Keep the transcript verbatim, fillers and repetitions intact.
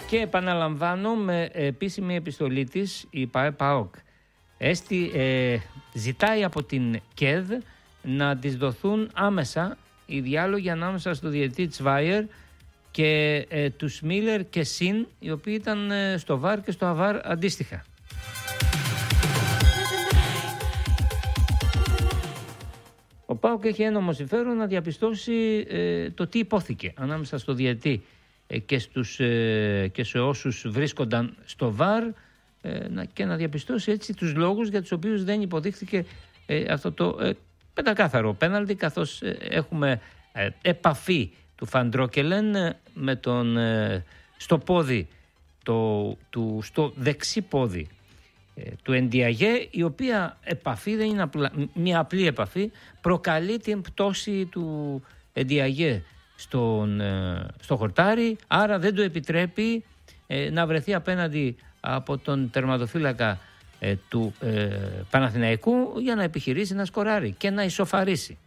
Και επαναλαμβάνω, με επίσημη επιστολή της, η ΠΑΕ-ΠΑΟΚ Έστι, ε, ζητάει από την ΚΕΔ να της δοθούν άμεσα οι διάλογοι ανάμεσα στο διαιτητή Τσβάιερ και ε, τους Μίλερ και Σιν, οι οποίοι ήταν ε, στο ΒΑΡ και στο ΑΒΑΡ αντίστοιχα. Ο ΠΑΟΚ έχει ένομο συμφέρον να διαπιστώσει ε, το τι υπόθηκε ανάμεσα στο διαιτητή ε, και, στους, ε, και σε όσους βρίσκονταν στο ΒΑΡ ε, να, και να διαπιστώσει έτσι τους λόγους για τους οποίους δεν υποδείχθηκε ε, αυτό το ε, πεντακάθαρο πέναλτι, καθώς ε, έχουμε ε, επαφή του Φαντρόκελεν ε, με τον, ε, στο πόδι, το, του, στο δεξί πόδι του Εντιαγέ, η οποία επαφή δεν είναι απλά, μια απλή επαφή, προκαλεί την πτώση του Εντιαγέ στον, στο χορτάρι, άρα δεν του επιτρέπει ε, να βρεθεί απέναντι από τον τερματοφύλακα ε, του ε, Παναθηναϊκού για να επιχειρήσει να σκοράρει και να ισοφαρίσει.